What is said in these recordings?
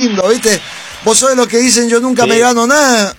lindo, ¿viste? Vos sabés lo que dicen, yo nunca me gano nada.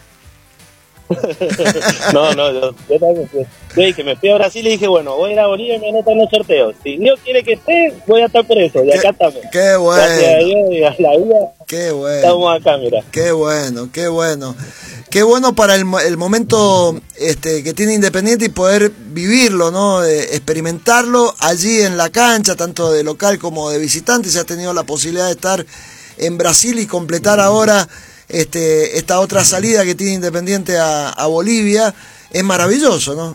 No, yo también. Yo dije, me fui a Brasil y dije, bueno, voy a ir a Bolivia y me anoto en los sorteos. Si Dios quiere que esté, voy a estar por eso. Y acá estamos. Qué bueno. Gracias a Dios y a la vida. Qué bueno. Estamos acá, mira. Qué bueno, qué bueno. Qué bueno para el momento que tiene Independiente y poder vivirlo, ¿no? Experimentarlo allí en la cancha, tanto de local como de visitante. Se ha tenido la posibilidad de estar en Brasil y completar ahora esta otra salida que tiene Independiente a Bolivia. Es maravilloso, ¿no?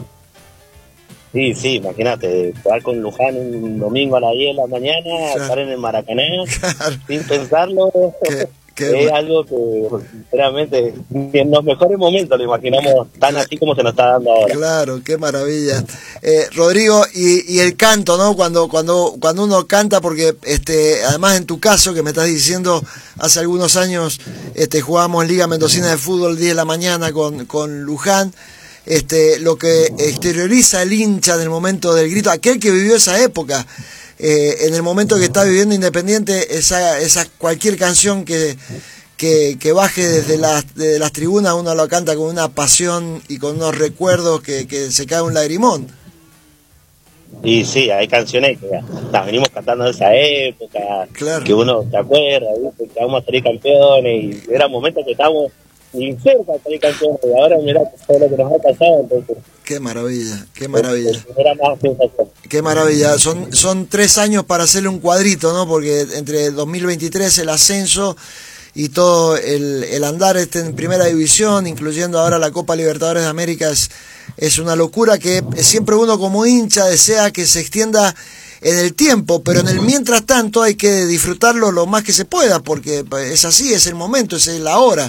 Sí, imagínate, jugar con Luján un domingo a las 10 de la mañana, claro, estar en el Maracaná, claro, sin pensarlo. Es algo que, sinceramente, en los mejores momentos lo imaginamos tan así como se nos está dando ahora. Claro, qué maravilla. Rodrigo, y el canto, ¿no? Cuando uno canta, porque además en tu caso, que me estás diciendo, hace algunos años jugábamos Liga Mendocina de Fútbol 10 de la mañana con Luján, lo que exterioriza el hincha en el momento del grito, aquel que vivió esa época, en el momento que está viviendo Independiente, esa cualquier canción que baje desde las tribunas, uno lo canta con una pasión y con unos recuerdos que se cae un lagrimón. Y sí, hay canciones que las venimos cantando de esa época, claro, que uno se acuerda, ¿viste? Que vamos a salir campeones, y eran momentos que estábamos ni cerca de salir campeones, y ahora mirá todo lo que nos ha pasado, entonces... Qué maravilla, qué maravilla. Era más sensación. Qué maravilla. Son 3 años para hacerle un cuadrito, ¿no? Porque entre 2023 el ascenso y todo el andar en primera división, incluyendo ahora la Copa Libertadores de América, es una locura que siempre uno como hincha desea que se extienda en el tiempo, pero en el mientras tanto hay que disfrutarlo lo más que se pueda, porque es así, es el momento, es la hora.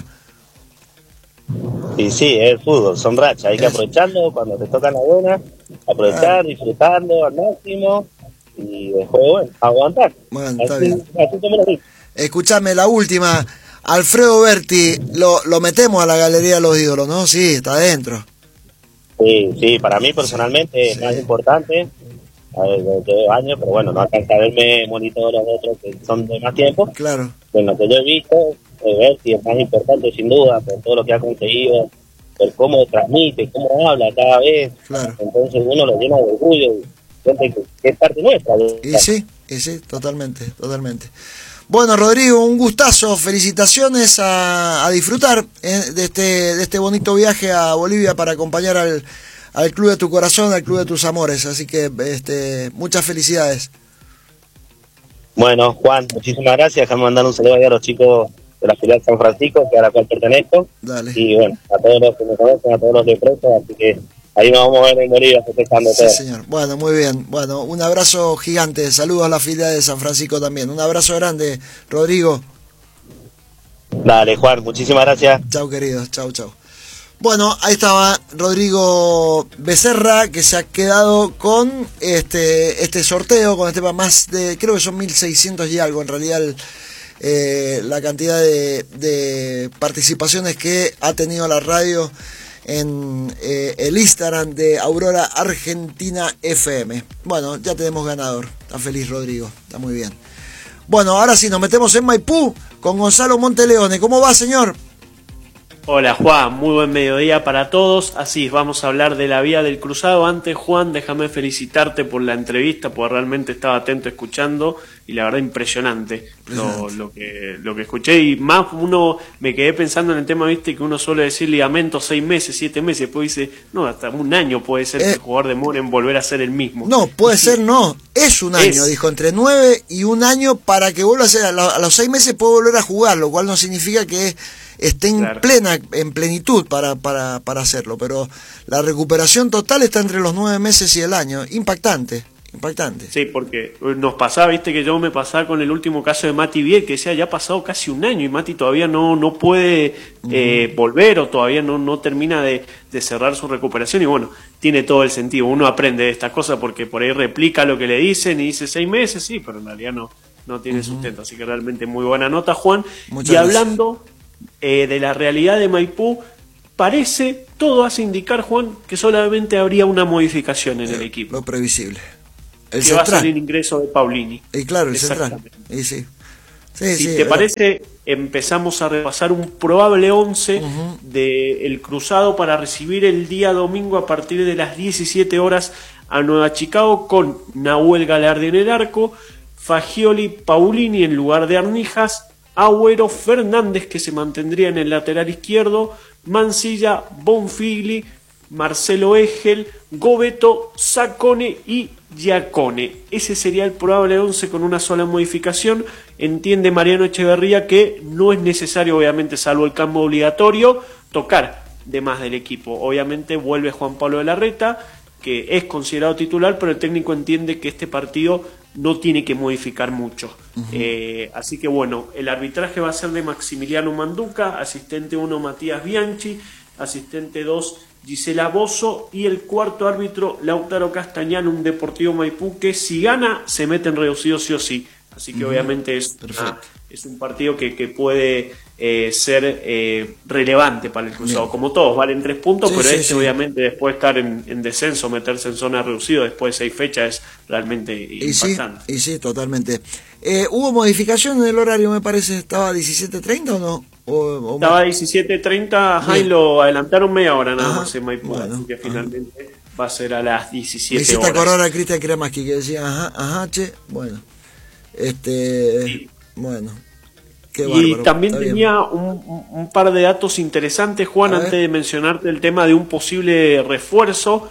Y sí, es el fútbol, son rachas, hay que aprovecharlo cuando te tocan la buena, aprovechar, disfrutarlo al máximo y después, bueno, aguantar. Bueno, está bien. Escuchame, la última, Alfredo Berti, lo metemos a la galería de los ídolos, ¿no? Sí, está adentro. Sí, para mí personalmente es más importante, de 2 años, pero bueno, no alcanza a verme monitor los otros que son de más tiempo. Claro. Bueno, lo que yo he visto, Berti es más importante sin duda, por todo lo que ha conseguido, por cómo transmite, cómo habla cada vez. Claro. Entonces uno lo llena de orgullo y siente que es parte nuestra. Y sí, totalmente. Bueno, Rodrigo, un gustazo, felicitaciones, a disfrutar de este bonito viaje a Bolivia para acompañar al club de tu corazón, al club de tus amores, así que muchas felicidades. Bueno, Juan, muchísimas gracias, déjame mandar un saludo a los chicos de la filial San Francisco, a la cual pertenezco. Dale. Y bueno, a todos los que me conocen, a todos los de prensa, así que ahí nos vamos a ver en Bolivia festejando todo. Sí, señor. Bueno, muy bien. Bueno, un abrazo gigante. Saludos a la filial de San Francisco también. Un abrazo grande, Rodrigo. Dale, Juan, muchísimas gracias. Chau, queridos. Chau. Bueno, ahí estaba Rodrigo Becerra, que se ha quedado con este sorteo, con más de, creo que son 1.600 y algo, en realidad la cantidad de participaciones que ha tenido la radio en el Instagram de Aurora Argentina FM. Bueno, ya tenemos ganador. Está feliz Rodrigo, está muy bien. Bueno, ahora sí, nos metemos en Maipú con Gonzalo Monteleone. ¿Cómo va, señor? Hola Juan, muy buen mediodía para todos. Así vamos a hablar de la vía del cruzado. Antes, Juan, déjame felicitarte por la entrevista, porque realmente estaba atento escuchando y la verdad impresionante lo que escuché. Y más uno me quedé pensando en el tema, viste, que uno suele decir ligamento 6 meses, 7 meses, después dice, no, hasta 1 año puede ser que el jugador demore en volver a ser el mismo. No, puede ser, no, es 1 año, dijo, entre 9 y 1 año para que vuelva a ser, a los 6 meses puede volver a jugar, lo cual no significa que esté en plenitud para hacerlo, pero la recuperación total está entre los 9 meses y el año. Impactante. Sí, porque nos pasaba, viste, que yo me pasaba con el último caso de Mati Biel, que decía, ya ha pasado casi 1 año y Mati todavía no puede volver, o todavía no termina de cerrar su recuperación. Y bueno, tiene todo el sentido, uno aprende de estas cosas porque por ahí replica lo que le dicen y dice 6 meses, sí, pero en realidad no tiene sustento. Así que realmente muy buena nota, Juan. Muchas y hablando de la realidad de Maipú, todo hace indicar, Juan, que solamente habría una modificación en el equipo. Lo previsible. Que va a ser el ingreso de Paulini. Y claro, el central. Y sí. Si te parece, empezamos a repasar un probable 11 del Cruzado para recibir el día domingo a partir de las 17 horas a Nueva Chicago, con Nahuel Galardi en el arco, Fagioli, Paulini en lugar de Arnijas, Agüero, Fernández, que se mantendría en el lateral izquierdo, Mancilla, Bonfigli, Marcelo Egel, Gobeto, Saccone y Giacone. Ese sería el probable 11 con una sola modificación. Entiende Mariano Echeverría que no es necesario, obviamente, salvo el cambio obligatorio, tocar de más del equipo. Obviamente vuelve Juan Pablo de la Reta, que es considerado titular, pero el técnico entiende que este partido no tiene que modificar mucho. Así que bueno, el arbitraje va a ser de Maximiliano Manduca, asistente 1 Matías Bianchi, asistente 2 Gisela Bozo, y el cuarto árbitro Lautaro Castañán, un Deportivo Maipú que si gana se mete en reducido sí o sí. Así que obviamente es un partido que puede ser relevante para el Cruzado. Como todos, valen 3 puntos, pero obviamente después de estar en descenso, meterse en zona reducida después de 6 fechas es realmente impactante. Sí, totalmente. ¿Hubo modificación en el horario, me parece? ¿Estaba a 17:30 o no? Estaba a 17:30, y lo adelantaron media hora nada más en Maipú, así que finalmente va a ser a las 17 horas. Me hiciste acordar a Cristian Kremaski que decía, bueno. Bueno. Qué bárbaro, y también tenía un par de datos interesantes, Juan, antes de mencionarte el tema de un posible refuerzo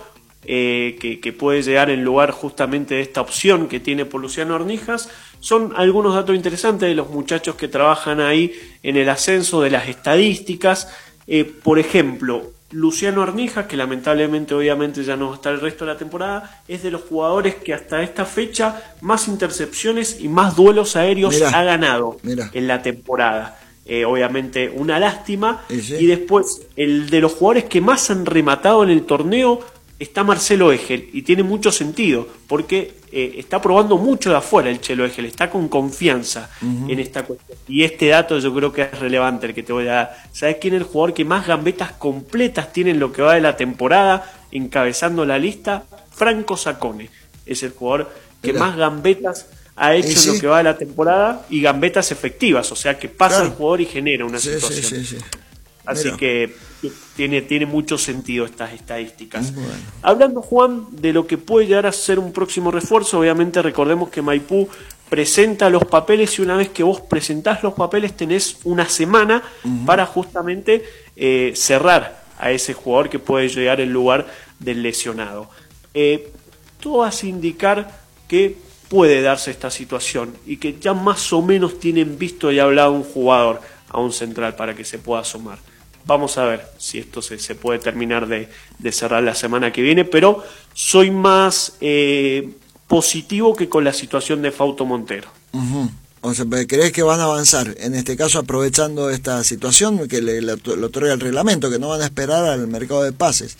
que puede llegar en lugar justamente de esta opción que tiene por Luciano Arnijas. Son algunos datos interesantes de los muchachos que trabajan ahí en el ascenso, de las estadísticas. Por ejemplo, Luciano Arnijas, que lamentablemente obviamente ya no va a estar el resto de la temporada, es de los jugadores que hasta esta fecha más intercepciones y más duelos aéreos ha ganado en la temporada. Obviamente una lástima. Y después, el de los jugadores que más han rematado en el torneo está Marcelo Egel, y tiene mucho sentido porque está probando mucho de afuera el Chelo Egel, está con confianza en esta cuestión. Y este dato yo creo que es relevante, el que te voy a dar. ¿Sabes quién es el jugador que más gambetas completas tiene en lo que va de la temporada, encabezando la lista? Franco Saccone es el jugador que más gambetas ha hecho en lo que va de la temporada, y gambetas efectivas, o sea que pasa el jugador y genera una situación. Así que tiene mucho sentido estas estadísticas. Bueno. Hablando, Juan, de lo que puede llegar a ser un próximo refuerzo, obviamente recordemos que Maipú presenta los papeles, y una vez que vos presentás los papeles tenés una semana para justamente cerrar a ese jugador que puede llegar en lugar del lesionado. Todo hace indicar que puede darse esta situación y que ya más o menos tienen visto y hablado un jugador a un central para que se pueda sumar. Vamos a ver si esto se puede terminar de cerrar la semana que viene, pero soy más positivo que con la situación de Fausto Montero. O sea, ¿crees que van a avanzar? En este caso, aprovechando esta situación que le otorga el reglamento, que no van a esperar al mercado de pases.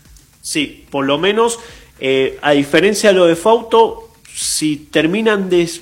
Sí, por lo menos, a diferencia de lo de Fausto, si termina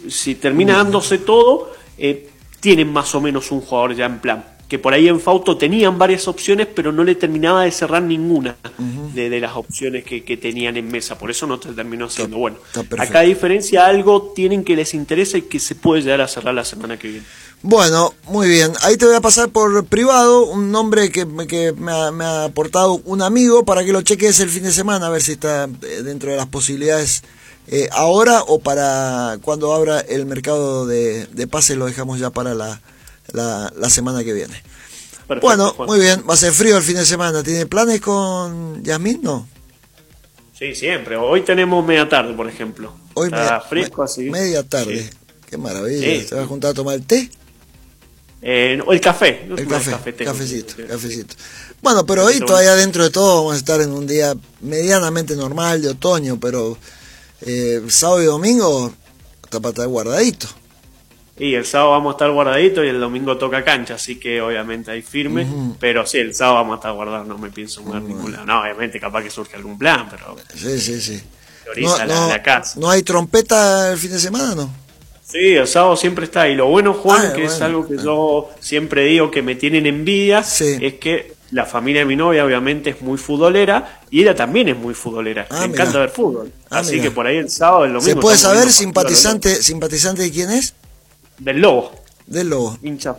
dándose todo, tienen más o menos un jugador ya en plan. Que por ahí en Fausto tenían varias opciones, pero no le terminaba de cerrar ninguna de las opciones que tenían en mesa. Por eso no te terminó haciendo. Bueno, acá a diferencia, algo tienen que les interesa y que se puede llegar a cerrar la semana que viene. Bueno, muy bien. Ahí te voy a pasar por privado un nombre que me ha aportado un amigo para que lo cheques el fin de semana, a ver si está dentro de las posibilidades ahora o para cuando abra el mercado de pases. Lo dejamos ya para la semana que viene. Perfecto, bueno, Juan. Muy bien. Va a ser frío el fin de semana. ¿Tiene planes con Yasmín? No. Sí, siempre. Hoy tenemos media tarde, por ejemplo. Hoy está fresco así. Media tarde. Sí. Qué maravilla. ¿Se va a juntar a tomar el té? El café. Cafecito. Bueno, pero hoy todavía dentro de todo vamos a estar en un día medianamente normal de otoño, pero sábado y domingo está para estar guardadito. Y el sábado vamos a estar guardaditos y el domingo toca cancha, así que obviamente hay firme, pero sí, el sábado vamos a estar guardados, no me pienso mudar ningún lado. No, obviamente capaz que surge algún plan, pero... Sí. Prioriza la casa. ¿No hay trompeta el fin de semana, no? Sí, el sábado siempre está. Y lo bueno, Juan, es algo que yo siempre digo que me tienen envidia, es que la familia de mi novia obviamente es muy futbolera y ella también es muy futbolera. Le encanta ver fútbol. Así que por ahí el sábado, el domingo... ¿Se puede saber simpatizante de quién es? Del Lobo. Del Lobo. Hincha